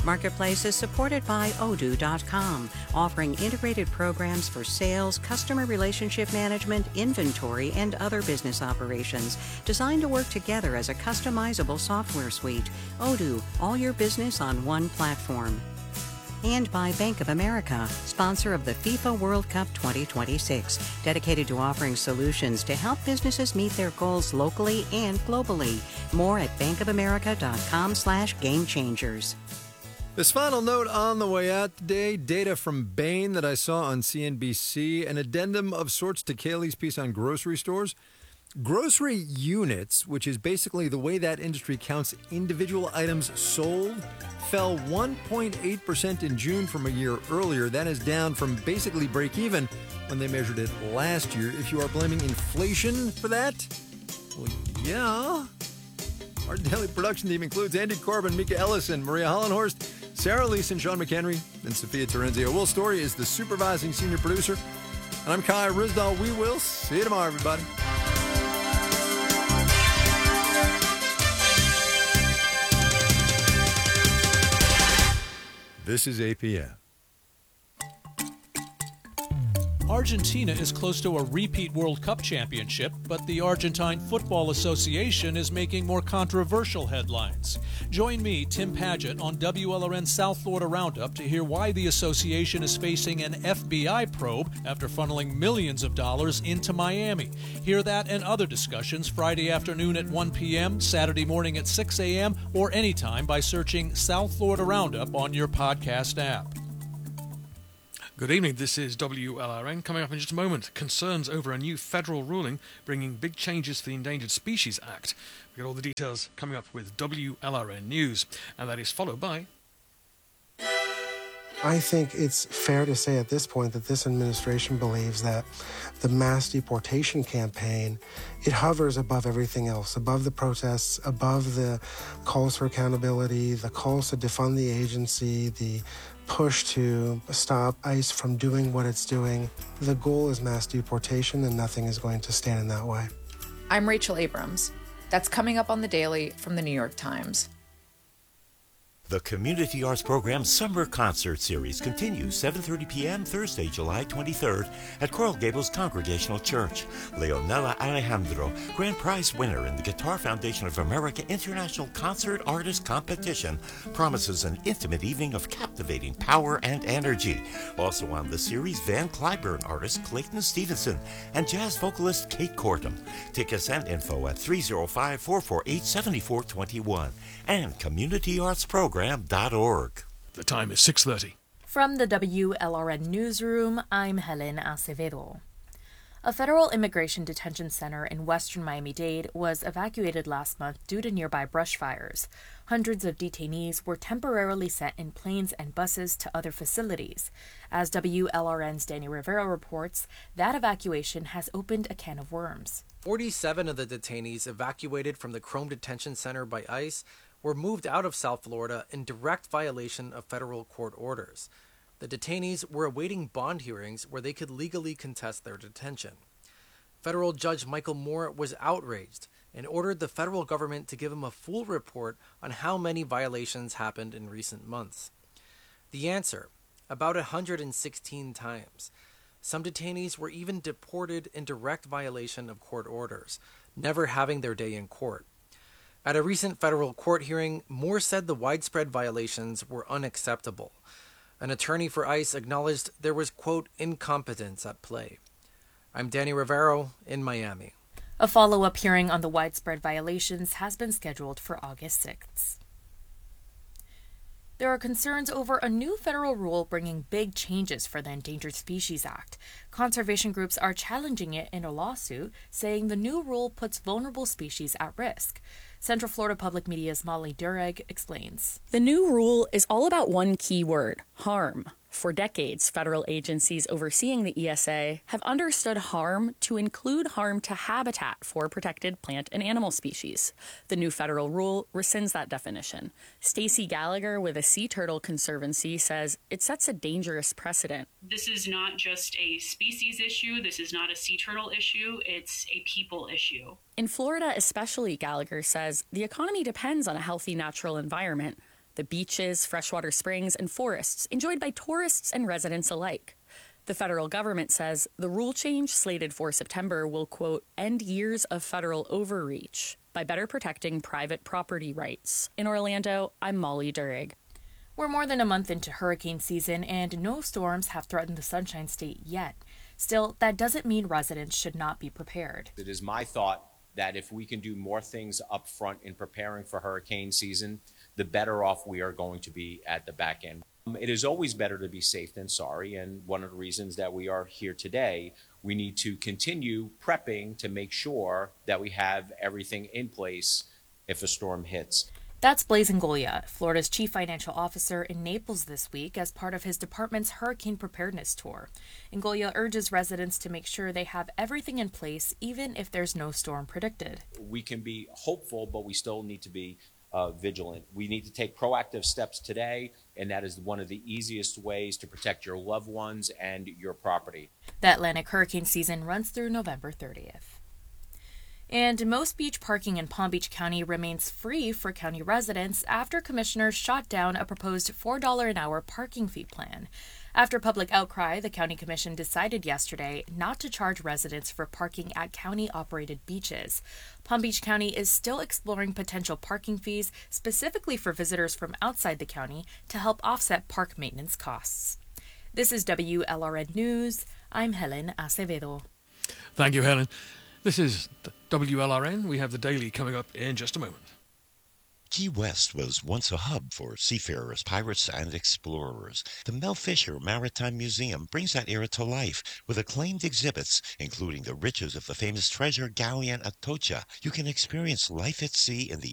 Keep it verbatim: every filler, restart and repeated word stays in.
Marketplace is supported by Odoo dot com, offering integrated programs for sales, customer relationship management, inventory, and other business operations, designed to work together as a customizable software suite. Odoo, all your business on one platform. And by Bank of America, sponsor of the FIFA World Cup twenty twenty-six, dedicated to offering solutions to help businesses meet their goals locally and globally. More at bankofamerica.com slash game changers. This final note on the way out today, data from Bain that I saw on C N B C, an addendum of sorts to Kaylee's piece on grocery stores. Grocery units, which is basically the way that industry counts individual items sold, fell one point eight percent in June from a year earlier. That is down from basically break even when they measured it last year. If you are blaming inflation for that, well, yeah. Our daily production team includes Andy Corbin, Mika Ellison, Maria Hollenhorst, Sarah Leeson, Sean McHenry, and Sophia Terenzio. Will Story is the supervising senior producer. And I'm Kai Rizdal. We will see you tomorrow, everybody. This is A P M. Argentina is close to a repeat World Cup championship, but the Argentine Football Association is making more controversial headlines. Join me, Tim Padgett, on W L R N South Florida Roundup to hear why the association is facing an F B I probe after funneling millions of dollars into Miami. Hear that and other discussions Friday afternoon at one p.m., Saturday morning at six a.m., or anytime by searching South Florida Roundup on your podcast app. Good evening, this is W L R N. Coming up in just a moment, concerns over a new federal ruling bringing big changes to the Endangered Species Act. We got all the details coming up with W L R N News, and that is followed by... I think it's fair to say at this point that this administration believes that the mass deportation campaign, it hovers above everything else, above the protests, above the calls for accountability, the calls to defund the agency, the push to stop ICE from doing what it's doing. The goal is mass deportation, and nothing is going to stand in that way. I'm Rachel Abrams. That's coming up on The Daily from The New York Times. The Community Arts Program Summer Concert Series continues seven thirty p.m. Thursday, July twenty-third at Coral Gables Congregational Church. Leonela Alejandro, grand prize winner in the Guitar Foundation of America International Concert Artist Competition, promises an intimate evening of captivating power and energy. Also on the series, Van Cliburn artist Clayton Stevenson and jazz vocalist Kate Kortum. Tickets and info at three oh five, four four eight, seven four two one and community arts program dot org. The time is six thirty. From the W L R N Newsroom, I'm Helen Acevedo. A federal immigration detention center in western Miami-Dade was evacuated last month due to nearby brush fires. Hundreds of detainees were temporarily sent in planes and buses to other facilities. As W L R N's Danny Rivera reports, that evacuation has opened a can of worms. forty-seven of the detainees evacuated from the Chrome Detention Center by ICE were moved out of South Florida in direct violation of federal court orders. The detainees were awaiting bond hearings where they could legally contest their detention. Federal Judge Michael Moore was outraged and ordered the federal government to give him a full report on how many violations happened in recent months. The answer, about one hundred sixteen times. Some detainees were even deported in direct violation of court orders, never having their day in court. At a recent federal court hearing, Moore said the widespread violations were unacceptable. An attorney for ICE acknowledged there was, quote, incompetence at play. I'm Danny Rivero in Miami. A follow-up hearing on the widespread violations has been scheduled for August sixth. There are concerns over a new federal rule bringing big changes for the Endangered Species Act. Conservation groups are challenging it in a lawsuit, saying the new rule puts vulnerable species at risk. Central Florida Public Media's Molly Dureg explains. The new rule is all about one key word, harm. For decades, federal agencies overseeing the E S A have understood harm to include harm to habitat for protected plant and animal species. The new federal rule rescinds that definition. Stacy Gallagher with the Sea Turtle Conservancy says it sets a dangerous precedent. This is not just a species issue. This is not a sea turtle issue. It's a people issue. In Florida especially, Gallagher says, the economy depends on a healthy natural environment. the beaches, freshwater springs, and forests enjoyed by tourists and residents alike. The federal government says the rule change slated for September will, quote, end years of federal overreach by better protecting private property rights. In Orlando, I'm Molly Durig. We're more than a month into hurricane season, and no storms have threatened the Sunshine State yet. Still, that doesn't mean residents should not be prepared. It is my thought that if we can do more things up front in preparing for hurricane season, the better off we are going to be at the back end. It is always better to be safe than sorry, and one of the reasons that we are here today, we need to continue prepping to make sure that we have everything in place if a storm hits. That's Blaise Ingoglia, Florida's chief financial officer, in Naples this week as part of his department's hurricane preparedness tour. Ingoglia urges residents to make sure they have everything in place, even if there's no storm predicted. We can be hopeful, but we still need to be uh, vigilant. We need to take proactive steps today, and that is one of the easiest ways to protect your loved ones and your property. The Atlantic hurricane season runs through November thirtieth. And most beach parking in Palm Beach County remains free for county residents after commissioners shot down a proposed four dollars an hour parking fee plan. After public outcry, the county commission decided yesterday not to charge residents for parking at county-operated beaches. Palm Beach County is still exploring potential parking fees specifically for visitors from outside the county to help offset park maintenance costs. This is W L R N News. I'm Helen Acevedo. Thank you, Helen. This is W L R N. We have the Daily coming up in just a moment. Key West was once a hub for seafarers, pirates, and explorers. The Mel Fisher Maritime Museum brings that era to life with acclaimed exhibits, including the riches of the famous treasure galleon Atocha. You can experience life at sea in the